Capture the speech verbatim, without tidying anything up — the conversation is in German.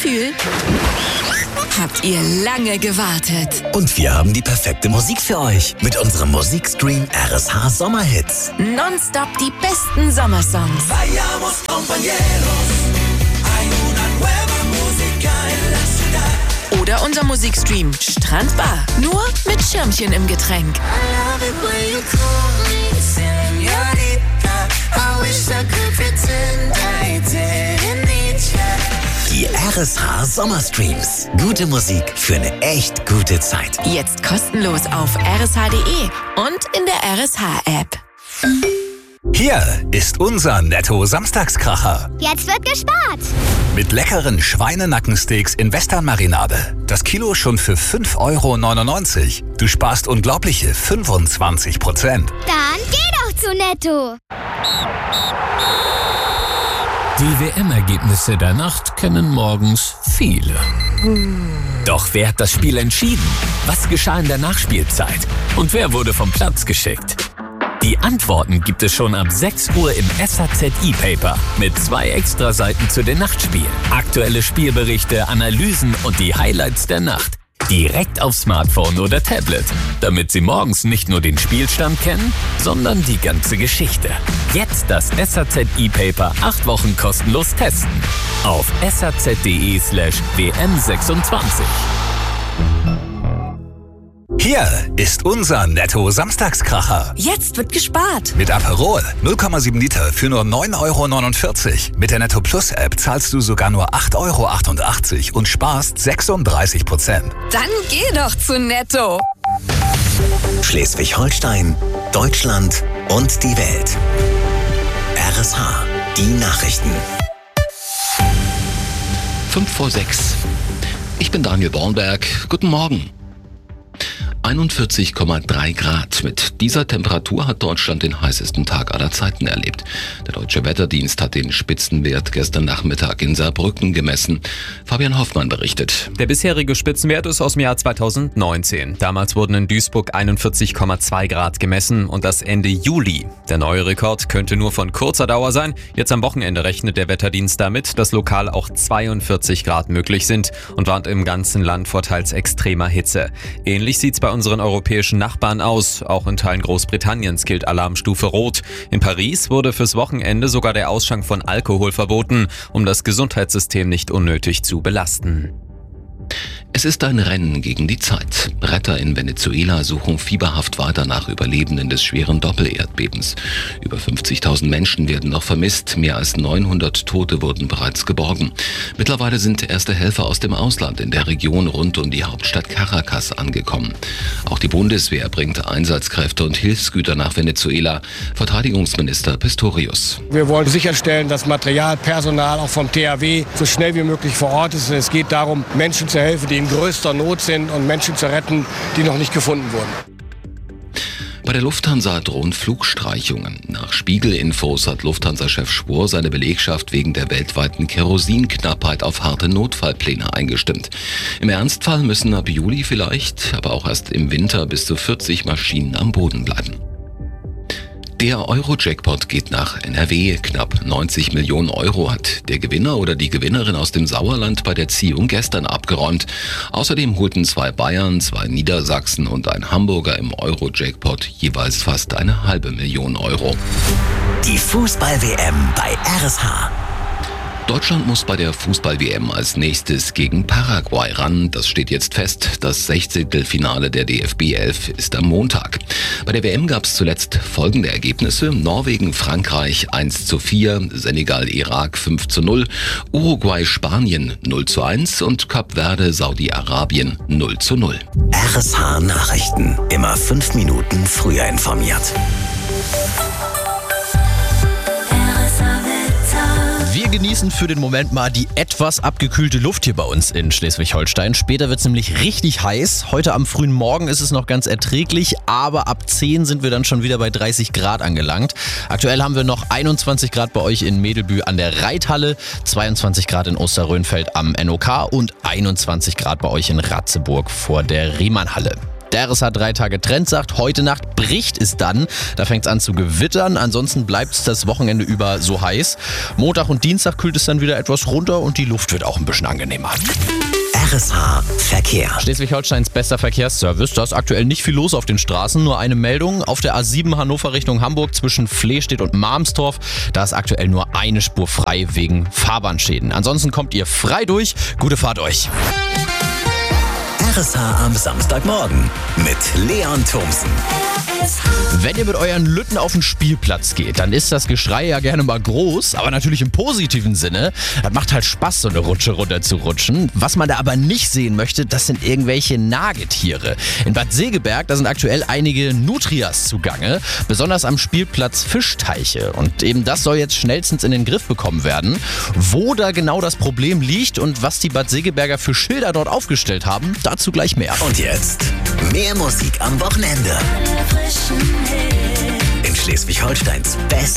Gefühl? Habt ihr lange gewartet. Und wir haben die perfekte Musik für euch mit unserem Musikstream R S H Sommerhits. Nonstop die besten Sommersongs. Vayamos compañeros, hay una nueva música en la ciudad. Oder unser Musikstream Strandbar. Nur mit Schirmchen im Getränk. I love it when you call me señorita. I wish I could pretend I didn't need you. Die R S H Sommerstreams. Gute Musik für eine echt gute Zeit. Jetzt kostenlos auf r s h punkt d e und in der R S H-App. Hier ist unser Netto-Samstagskracher. Jetzt wird gespart. Mit leckeren Schweinenackensteaks in Western-Marinade. Das Kilo schon für fünf Euro neunundneunzig. Du sparst unglaubliche fünfundzwanzig Prozent. Dann geh doch zu Netto. Die W M-Ergebnisse der Nacht kennen morgens viele. Doch wer hat das Spiel entschieden? Was geschah in der Nachspielzeit? Und wer wurde vom Platz geschickt? Die Antworten gibt es schon ab sechs Uhr im S A Z E-Paper mit zwei Extraseiten zu den Nachtspielen. Aktuelle Spielberichte, Analysen und die Highlights der Nacht. Direkt auf Smartphone oder Tablet, damit Sie morgens nicht nur den Spielstand kennen, sondern die ganze Geschichte. Jetzt das S A Z E-Paper acht Wochen kostenlos testen. Auf s a z punkt d e slash w m sechsundzwanzig. Hier ist unser Netto-Samstagskracher. Jetzt wird gespart. Mit Aperol null Komma sieben Liter für nur neun Euro neunundvierzig. Mit der Netto Plus App zahlst du sogar nur acht Euro achtundachtzig und sparst sechsunddreißig Prozent. Dann geh doch zu Netto. Schleswig-Holstein, Deutschland und die Welt. R S H, die Nachrichten. Fünf vor sechs. Ich bin Daniel Bornberg. Guten Morgen. einundvierzig Komma drei Grad. Mit dieser Temperatur hat Deutschland den heißesten Tag aller Zeiten erlebt. Der Deutsche Wetterdienst hat den Spitzenwert gestern Nachmittag in Saarbrücken gemessen. Fabian Hoffmann berichtet. Der bisherige Spitzenwert ist aus dem Jahr zweitausendneunzehn. Damals wurden in Duisburg einundvierzig Komma zwei Grad gemessen und das Ende Juli. Der neue Rekord könnte nur von kurzer Dauer sein. Jetzt am Wochenende rechnet der Wetterdienst damit, dass lokal auch zweiundvierzig Grad möglich sind und warnt im ganzen Land vor teils extremer Hitze. Ähnlich sieht's bei unseren europäischen Nachbarn aus. Auch in Teilen Großbritanniens gilt Alarmstufe Rot. In Paris wurde fürs Wochenende sogar der Ausschank von Alkohol verboten, um das Gesundheitssystem nicht unnötig zu belasten. Es ist ein Rennen gegen die Zeit. Retter in Venezuela suchen fieberhaft weiter nach Überlebenden des schweren Doppelerdbebens. Über fünfzigtausend Menschen werden noch vermisst, mehr als neunhundert Tote wurden bereits geborgen. Mittlerweile sind erste Helfer aus dem Ausland in der Region rund um die Hauptstadt Caracas angekommen. Auch die Bundeswehr bringt Einsatzkräfte und Hilfsgüter nach Venezuela. Verteidigungsminister Pistorius. Wir wollen sicherstellen, dass Material, Personal auch vom T H W so schnell wie möglich vor Ort ist. Es geht darum, Menschen zu helfen, die in größter Not sind und Menschen zu retten, die noch nicht gefunden wurden. Bei der Lufthansa drohen Flugstreichungen. Nach Spiegel-Infos hat Lufthansa-Chef Spohr seine Belegschaft wegen der weltweiten Kerosinknappheit auf harte Notfallpläne eingestimmt. Im Ernstfall müssen ab Juli vielleicht, aber auch erst im Winter bis zu vierzig Maschinen am Boden bleiben. Der Euro-Jackpot geht nach N R W. Knapp neunzig Millionen Euro hat der Gewinner oder die Gewinnerin aus dem Sauerland bei der Ziehung gestern abgeräumt. Außerdem holten zwei Bayern, zwei Niedersachsen und ein Hamburger im Euro-Jackpot jeweils fast eine halbe Million Euro. Die Fußball-W M bei R S H. Deutschland muss bei der Fußball-W M als nächstes gegen Paraguay ran. Das steht jetzt fest. Das Sechzehntelfinale der D F B elf ist am Montag. Bei der W M gab es zuletzt folgende Ergebnisse. Norwegen, Frankreich eins zu vier, Senegal, Irak fünf zu null, Uruguay, Spanien null zu eins und Kap Verde, Saudi-Arabien null zu null. R S H Nachrichten. Immer fünf Minuten früher informiert. Wir genießen für den Moment mal die etwas abgekühlte Luft hier bei uns in Schleswig-Holstein. Später wird es nämlich richtig heiß. Heute am frühen Morgen ist es noch ganz erträglich, aber ab zehn sind wir dann schon wieder bei dreißig Grad angelangt. Aktuell haben wir noch einundzwanzig Grad bei euch in Medelbü an der Reithalle, zweiundzwanzig Grad in Osterrönfeld am N O K und einundzwanzig Grad bei euch in Ratzeburg vor der Riemannhalle. Der R S H drei Tage Trend sagt, heute Nacht bricht es dann. Da fängt es an zu gewittern. Ansonsten bleibt es das Wochenende über so heiß. Montag und Dienstag kühlt es dann wieder etwas runter und die Luft wird auch ein bisschen angenehmer. R S H Verkehr. Schleswig-Holsteins bester Verkehrsservice. Da ist aktuell nicht viel los auf den Straßen. Nur eine Meldung. Auf der A sieben Hannover Richtung Hamburg zwischen Flehstedt und Marmstorf. Da ist aktuell nur eine Spur frei wegen Fahrbahnschäden. Ansonsten kommt ihr frei durch. Gute Fahrt euch. R S H am Samstagmorgen mit Leon Thomsen. Wenn ihr mit euren Lütten auf den Spielplatz geht, dann ist das Geschrei ja gerne mal groß, aber natürlich im positiven Sinne. Das macht halt Spaß, so eine Rutsche runter zu rutschen. Was man da aber nicht sehen möchte, das sind irgendwelche Nagetiere. In Bad Segeberg, da sind aktuell einige Nutrias zugange, besonders am Spielplatz Fischteiche. Und eben das soll jetzt schnellstens in den Griff bekommen werden. Wo da genau das Problem liegt und was die Bad Segeberger für Schilder dort aufgestellt haben, dazu gleich mehr. Und jetzt mehr Musik am Wochenende. In Schleswig-Holsteins Best